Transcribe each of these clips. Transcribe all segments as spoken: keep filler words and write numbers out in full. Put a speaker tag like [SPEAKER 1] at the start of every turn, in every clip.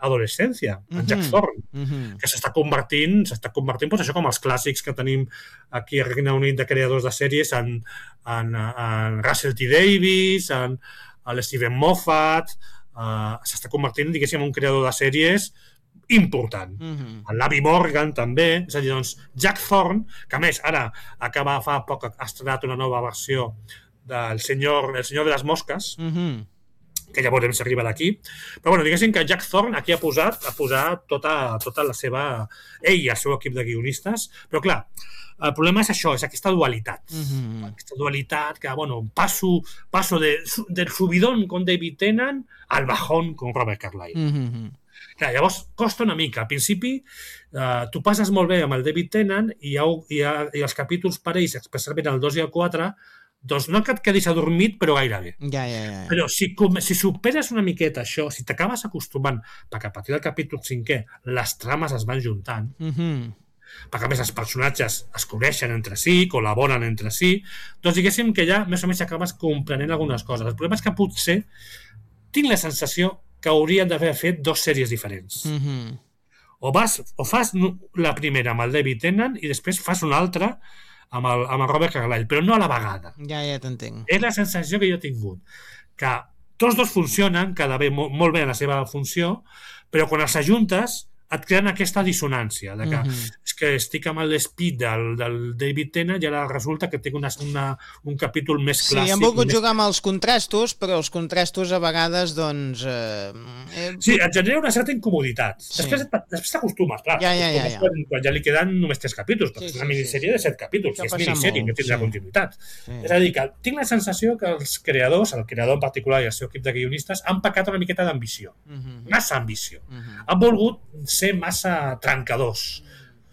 [SPEAKER 1] adolescència, en
[SPEAKER 2] Mhm.
[SPEAKER 1] Jack Thorne,
[SPEAKER 2] Mhm.
[SPEAKER 1] que s'està convertint, s'està convertint doncs, això com els clàssics que tenim aquí a Regne Unit de creadors de sèries, en, en, en Russell T. Davies, en, en Steven Moffat, uh, s'està convertint, diguéssim, en un creador de sèries important.
[SPEAKER 2] Mhm.
[SPEAKER 1] El L'avi Morgan també, és a dir, doncs, Jack Thorne, que a més ara acaba fa poc, ha estrenat una nova versió del senyor, el senyor de les mosques,
[SPEAKER 2] Mhm.
[SPEAKER 1] que ja veurem si arriba d'aquí. Però bueno, diguéssim que Jack Thorne aquí ha posat, ha posat tota, tota la seva... ell i el seu equip de guionistes, però clar, el problema és això, és aquesta dualitat.
[SPEAKER 2] Mhm.
[SPEAKER 1] Aquesta dualitat que, bueno, passo, passo de, del subidón con David Tennant al bajón con Robert Carlyle.
[SPEAKER 2] Mhm.
[SPEAKER 1] Clar, llavors costa una mica. Al principi eh, tu passes molt bé amb el David Tennant i, hi ha, hi ha, i els capítols parells, especialment el dos i el quatre, doncs no que et quedis adormit, però gairebé.
[SPEAKER 2] Ja, ja, ja.
[SPEAKER 1] Però si, si superes una miqueta això, si t'acabes acostumant, perquè a partir del capítol cinquè les trames es van juntant,
[SPEAKER 2] Mhm.
[SPEAKER 1] perquè a més els personatges es coneixen entre si, col·laboren entre si, doncs diguéssim que ja més o menys acabes comprenent algunes coses. El problema és que potser tinc la sensació que haurien d'haver fet dos sèries diferents.
[SPEAKER 2] Mhm.
[SPEAKER 1] O, vas, o fas la primera amb el David Tennant i després fas una altra amb el, amb el Robert Carlyle, però no a la vegada.
[SPEAKER 2] Ja, ja t'entenc.
[SPEAKER 1] És la sensació que jo he tingut, que tots dos funcionen, cada bé molt, molt bé en la seva funció, però quan els ajuntes et creen aquesta dissonància, de que
[SPEAKER 2] Mhm.
[SPEAKER 1] és que estic amb l'espit del, del David Tennant i ara resulta que tinc una, una, un capítol més
[SPEAKER 2] Sí,
[SPEAKER 1] clàssic.
[SPEAKER 2] han volgut
[SPEAKER 1] més...
[SPEAKER 2] jugar amb els contrastos, però els contrastos a vegades, doncs... Eh, eh,
[SPEAKER 1] Sí, et genera una certa incomoditat.
[SPEAKER 2] Sí.
[SPEAKER 1] Després, després t'acostumes, clar.
[SPEAKER 2] Ja, ja, ja, ja.
[SPEAKER 1] Quan, quan ja li queden només tres capítols, perquè
[SPEAKER 2] Sí,
[SPEAKER 1] és una
[SPEAKER 2] sí,
[SPEAKER 1] minissèrie
[SPEAKER 2] sí.
[SPEAKER 1] de set capítols,
[SPEAKER 2] Això
[SPEAKER 1] és
[SPEAKER 2] passa
[SPEAKER 1] minissèrie,
[SPEAKER 2] molt,
[SPEAKER 1] no tindrà
[SPEAKER 2] sí.
[SPEAKER 1] continuïtat.
[SPEAKER 2] sí.
[SPEAKER 1] És a dir, que tinc la sensació que els creadors, el creador en particular i el seu equip de guionistes, han pecat una miqueta d'ambició.
[SPEAKER 2] Mhm.
[SPEAKER 1] Massa ambició.
[SPEAKER 2] Mhm.
[SPEAKER 1] Han volgut ser massa trencadors.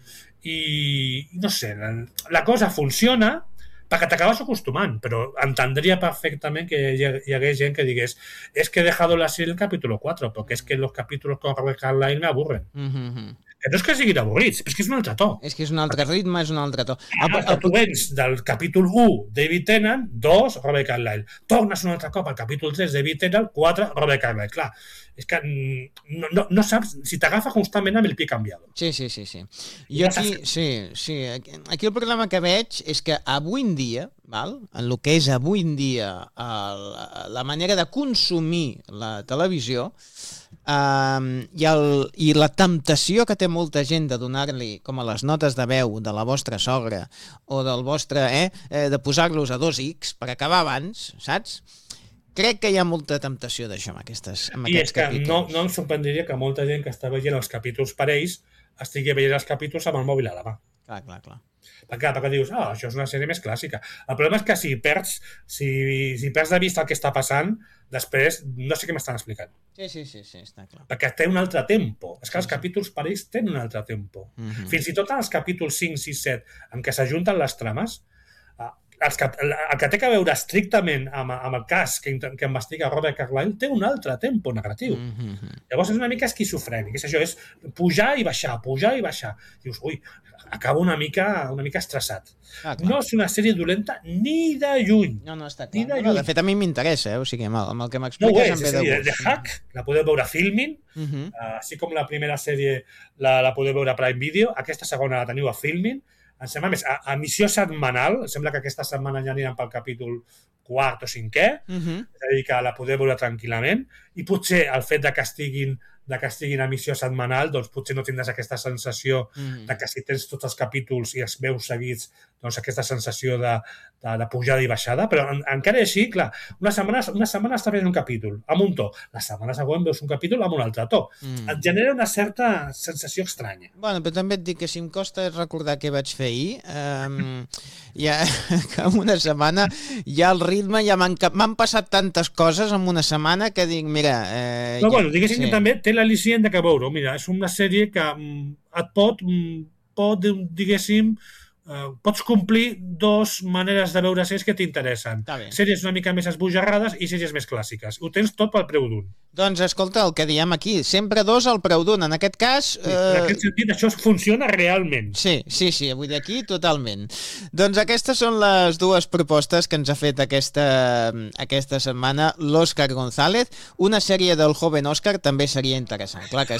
[SPEAKER 1] I, no sé, la, la cosa funciona perquè t'acabes acostumant, però entendria perfectament que hi, hi hagués gent que digués es que he dejado la serie el capítulo cuatro, porque es que los capítulos con Robert Carlyle me aburren.
[SPEAKER 2] Mhm.
[SPEAKER 1] Que no és que siguin avorrits, però és que és un altre to.
[SPEAKER 2] És que és un altre ritme, és un altre to. El,
[SPEAKER 1] Ah,
[SPEAKER 2] el,
[SPEAKER 1] tu vens del capítol u, David Tennant, dos, Robert Carlyle. Tornes un altre cop al capítol tres, David Tennant, quatre, Robert Carlyle. Clar, és que no, no, no saps si t'agafa constantment amb el pie canviado.
[SPEAKER 2] Sí, sí, sí, sí. Jo aquí, sí, sí, aquí el problema que veig és que avui en dia, val? En el que és avui en dia el, la manera de consumir la televisió, Um, i, el, i la temptació que té molta gent de donar-li com a les notes de veu de la vostra sogra o del vostre, eh, eh de posar-los a dos X per acabar abans, saps? Crec que hi ha molta temptació d'això amb, aquestes, amb
[SPEAKER 1] I
[SPEAKER 2] aquests
[SPEAKER 1] és que
[SPEAKER 2] capítols.
[SPEAKER 1] no, no em sorprendria que molta gent que està veient els capítols parells estigui veient els capítols amb el mòbil a la mà.
[SPEAKER 2] Clar, clar, clar.
[SPEAKER 1] Perquè, perquè dius, ah, això és una sèrie més clàssica. El problema és que si perds, si, si perds de vista el que està passant, després no sé què m'estan explicant.
[SPEAKER 2] Sí, sí, sí, sí, està clar.
[SPEAKER 1] Perquè té un altre tempo. És que els
[SPEAKER 2] Sí, sí.
[SPEAKER 1] capítols parells tenen un altre tempo.
[SPEAKER 2] Mhm.
[SPEAKER 1] Fins i tot en els capítols cinc, sis, set, en què s'ajunten les trames, eh, els que, el, el que té que veure estrictament amb, amb el cas que, que investiga Robert Carlyle té un altre tempo narratiu.
[SPEAKER 2] Mhm.
[SPEAKER 1] Llavors és una mica esquizofrènic. És això, és pujar i baixar, pujar i baixar. Dius, ui, acabo una mica, una mica estressat.
[SPEAKER 2] Ah, clar.
[SPEAKER 1] No és una sèrie dolenta ni de lluny.
[SPEAKER 2] No, no, està
[SPEAKER 1] Ni
[SPEAKER 2] clar.
[SPEAKER 1] de
[SPEAKER 2] No, no, de
[SPEAKER 1] lluny.
[SPEAKER 2] fet, a mi m'interessa, eh? O sigui, amb el, amb el que
[SPEAKER 1] No ho
[SPEAKER 2] m'expliques
[SPEAKER 1] és.
[SPEAKER 2] em
[SPEAKER 1] És
[SPEAKER 2] ve
[SPEAKER 1] a
[SPEAKER 2] de
[SPEAKER 1] dir,
[SPEAKER 2] gust.
[SPEAKER 1] The Hack la podeu veure a Filmin,
[SPEAKER 2] Mhm.
[SPEAKER 1] així com la primera sèrie la, la podeu veure a Prime Video, aquesta segona la teniu a Filmin. Em sembla més, a, a missió setmanal, em sembla que aquesta setmana ja aniran pel capítol quart o cinquè,
[SPEAKER 2] Mhm.
[SPEAKER 1] és a dir, que la podeu veure tranquil·lament, i potser el fet de que estiguin de que estiguin a missió setmanal, doncs potser no tindràs aquesta sensació
[SPEAKER 2] Mhm.
[SPEAKER 1] de que si tens tots els capítols i els veus seguits, doncs aquesta sensació de, de, de pujada i baixada, però en, encara així, clar, una setmana, una setmana estàs veient un capítol amb un to, la setmana següent veus un capítol amb un altre to.
[SPEAKER 2] Mm.
[SPEAKER 1] Et genera una certa sensació estranya.
[SPEAKER 2] Bueno, però també et dic que si em costa recordar què vaig fer ahir, um, ja, que en una setmana ja el ritme, ja m'han m'han passat tantes coses en una setmana que dic, mira... Eh,
[SPEAKER 1] Però
[SPEAKER 2] ja,
[SPEAKER 1] bueno, diguéssim
[SPEAKER 2] sí.
[SPEAKER 1] que també té l'al·licient de que veure, mira, és una sèrie que mm, et pot, mm, pot diguéssim, eh, pots complir dos maneres de veure sèries que t'interessen.
[SPEAKER 2] Està bé.
[SPEAKER 1] Sèries una mica més esbojarrades i sèries més clàssiques. Ho tens tot pel preu d'un.
[SPEAKER 2] Doncs escolta, el que diem aquí, sempre dos al preu d'un. En aquest cas...
[SPEAKER 1] Sí, en
[SPEAKER 2] Eh...
[SPEAKER 1] aquest sentit, això funciona realment.
[SPEAKER 2] Sí, sí, sí, avui d'aquí totalment. Doncs aquestes són les dues propostes que ens ha fet aquesta, aquesta setmana l'Òscar González. Una sèrie del joven Òscar també seria interessant. Clar que